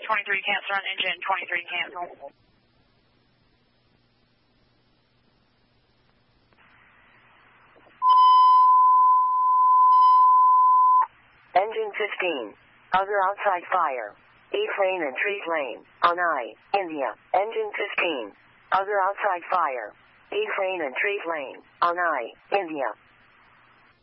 23 cancel on engine 23 cancel. Engine 15. Other outside fire. East lane and Trees lane. On I, India. Engine 15. Other outside fire. East lane and Trees lane. On I, India.